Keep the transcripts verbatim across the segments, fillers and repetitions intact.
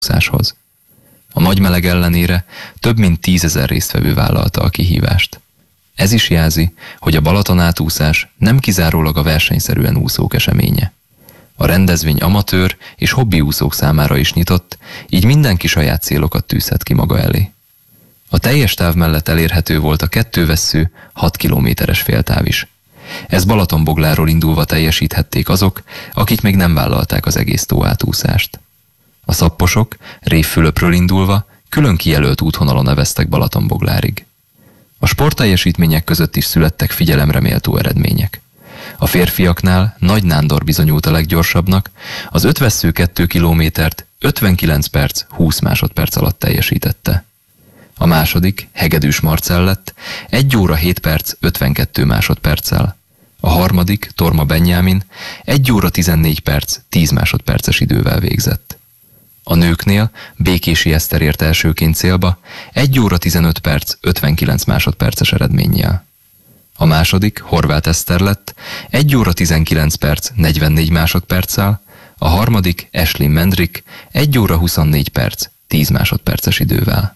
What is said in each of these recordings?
úszáshoz. A nagy meleg ellenére több mint tízezer résztvevő vállalta a kihívást. Ez is jelzi, hogy a Balaton átúszás nem kizárólag a versenyszerűen úszók eseménye. A rendezvény amatőr és hobbi úszók számára is nyitott, így mindenki saját célokat tűzhet ki maga elé. A teljes táv mellett elérhető volt a kettővessző hat kilométeres féltáv is. Ez Balatonbogláról indulva teljesíthették azok, akik még nem vállalták az egész tó átúszást. A szapposok Révfülöpről indulva külön kijelölt útvonalon eveztek Balatonboglárig. A sportteljesítmények között is születtek figyelemre méltó eredmények. A férfiaknál Nagy Nándor bizonyult a leggyorsabbnak, az ötvessző kettő kilométert ötvenkilenc perc húsz másodperc alatt teljesítette. A második, Hegedűs Marcell lett, egy óra hét perc ötvenkettő másodperccel. A harmadik, Torma Benyámin, egy óra tizennégy perc tíz másodperces idővel végzett. A nőknél Békési Eszter ért elsőként célba, egy óra tizenöt perc ötvenkilenc másodperces eredménnyel. A második, Horváth Eszter lett, egy óra tizenkilenc perc negyvennégy másodperccel, a harmadik, Eslin Mendrik, egy óra huszonnégy perc tíz másodperces idővel.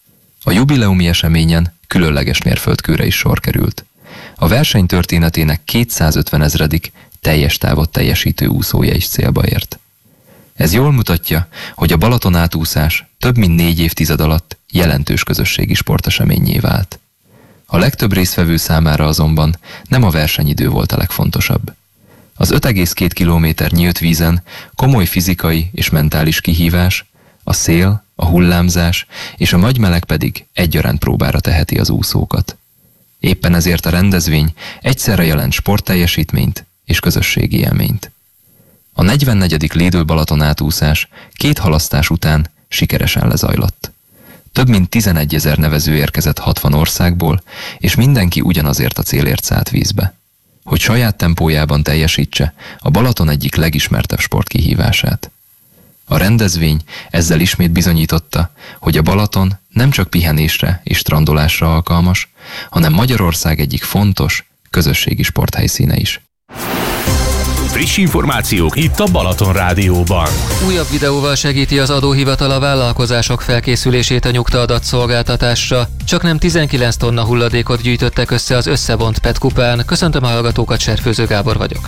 A jubileumi eseményen különleges mérföldkőre is sor került. A verseny történetének kétszázötvenezredik teljes távot teljesítő úszója is célba ért. Ez jól mutatja, hogy a Balaton átúszás több mint négy évtized alatt jelentős közösségi sporteseményé vált. A legtöbb résztvevő számára azonban nem a versenyidő volt a legfontosabb. Az öt egész két kilométer nyílt vízen komoly fizikai és mentális kihívás, a szél, a hullámzás és a nagy meleg pedig egyaránt próbára teheti az úszókat. Éppen ezért a rendezvény egyszerre jelent sportteljesítményt és közösségi élményt. A negyvennegyedik Lidl Balaton átúszás két halasztás után sikeresen lezajlott. Több mint tizenegyezer nevező érkezett hatvan országból, és mindenki ugyanazért a célért szállt vízbe. Hogy saját tempójában teljesítse a Balaton egyik legismertebb sportkihívását. A rendezvény ezzel ismét bizonyította, hogy a Balaton nem csak pihenésre és strandolásra alkalmas, hanem Magyarország egyik fontos, közösségi sporthelyszíne is. Friss információk itt a Balaton Rádióban. Újabb videóval segíti az adóhivatal a vállalkozások felkészülését a nyugtaadatszolgáltatásra. Csaknem tizenkilenc tonna hulladékot gyűjtöttek össze az összevont pé e té kupán. Köszöntöm a hallgatókat, Serfőző Gábor vagyok.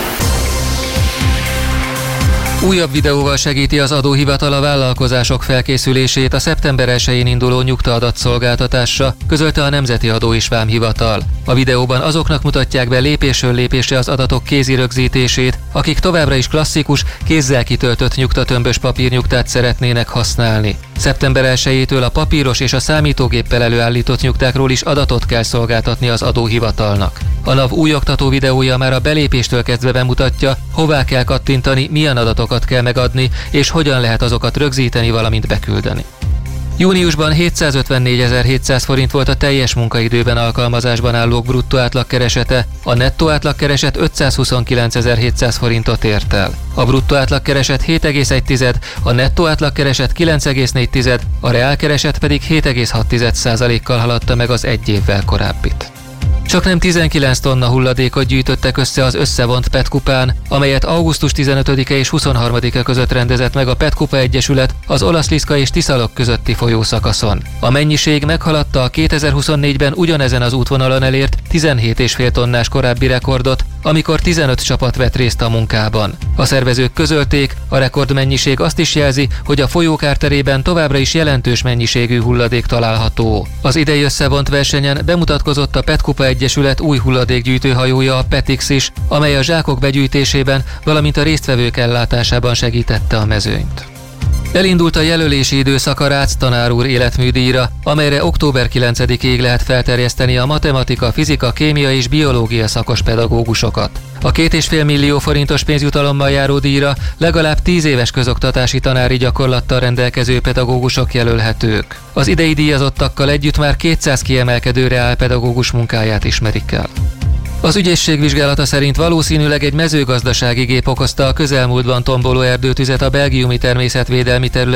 Újabb videóval segíti az adóhivatal a vállalkozások felkészülését a szeptember elsején induló nyugtaadatszolgáltatásra, közölte a Nemzeti Adó és Vámhivatal. A videóban azoknak mutatják be lépésről lépésre az adatok kézi rögzítését, akik továbbra is klasszikus, kézzel kitöltött nyugtatömbös papírnyugtát szeretnének használni. szeptember elsejétől a papíros és a számítógéppel előállított nyugtákról is adatot kell szolgáltatni az adóhivatalnak. A NAV új oktató videója már a belépéstől kezdve bemutatja, hová kell kattintani, milyen adatokat kell megadni, és hogyan lehet azokat rögzíteni, valamint beküldeni. Júniusban hétszázötvennégyezer-hétszáz forint volt a teljes munkaidőben alkalmazásban állók bruttó átlagkeresete, a nettó átlagkereset ötszázhuszonkilencezer-hétszáz forintot ért el. A bruttó átlagkereset hét egész egy, a nettó átlagkereset kilenc egész négy, a reálkereset pedig hét egész hat százalékkal haladta meg az egy évvel korábbit. Csaknem tizenkilenc tonna hulladékot gyűjtöttek össze az összevont pé e té kupán, amelyet augusztus tizenötödike és huszonharmadika között rendezett meg a pé e té Kupa Egyesület az Olaszliszka és Tiszalok közötti folyószakaszon. A mennyiség meghaladta a kétezer-huszonnégyben ugyanezen az útvonalon elért tizenhét egész öt tonnás korábbi rekordot, amikor tizenöt csapat vett részt a munkában. A szervezők közölték, a rekordmennyiség azt is jelzi, hogy a folyók árterében továbbra is jelentős mennyiségű hulladék található. Az idei összevont versenyen bemutatkozott a pé e té Kupa Egyesület új hulladékgyűjtőhajója, a Petix is, amely a zsákok begyűjtésében, valamint a résztvevők ellátásában segítette a mezőnyt. Elindult a jelölési időszak a Rácz tanár úr életműdíjra, amelyre október kilencedikéig lehet felterjeszteni a matematika, fizika, kémia és biológia szakos pedagógusokat. A két és fél millió forintos pénzjutalommal járó díjra legalább tíz éves közoktatási tanári gyakorlattal rendelkező pedagógusok jelölhetők. Az idei díjazottakkal együtt már kétszáz kiemelkedő reálpedagógus munkáját ismerik el. Az ügyészség vizsgálata szerint valószínűleg egy mezőgazdasági gép okozta a közelmúltban tomboló erdőtüzet a belgiumi természetvédelmi területen,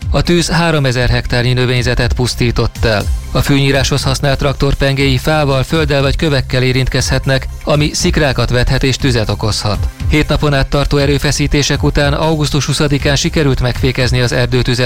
A tűz háromezer hektárnyi növényzetet pusztított el. A fűnyíráshoz használt traktorpengéi fával, földdel vagy kövekkel érintkezhetnek, ami szikrákat vethet és tüzet okozhat. Hét napon át tartó erőfeszítések után augusztus huszadikán sikerült megfékezni az erdőtüzet,